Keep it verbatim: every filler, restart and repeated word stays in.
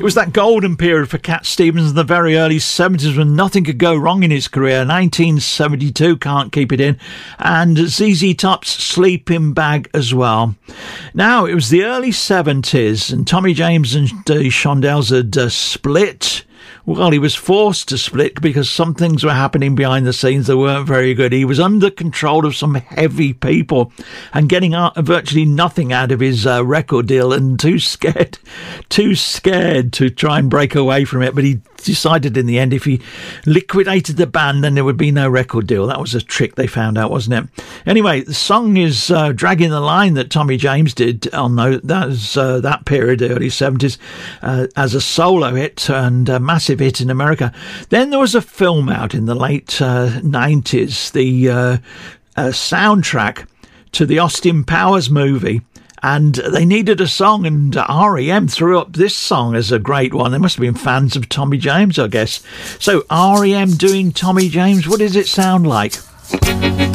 was that golden period for Cat Stevens in the very early seventies when nothing could go wrong in his career. nineteen seventy-two, Can't Keep It In, and Z Z Top's Sleeping Bag as well. Now, it was the early seventies, and Tommy James and the Shondells had uh, split. Well, he was forced to split because some things were happening behind the scenes that weren't very good. He was under control of some heavy people and getting out, virtually nothing out of his uh, record deal, and too scared, too scared to try and break away from it. But he decided in the end if he liquidated the band, then there would be no record deal. That was a trick they found out, wasn't it? Anyway, the song is uh, Dragging the Line that Tommy James did on the, that, was, uh, that period, the early seventies, uh, as a solo hit and a massive hit in America. Then there was a film out in the late uh, nineties, the uh, uh, soundtrack to the Austin Powers movie, and they needed a song, and R E M threw up this song as a great one. They must have been fans of Tommy James, I guess. So R E M doing Tommy James, what does it sound like?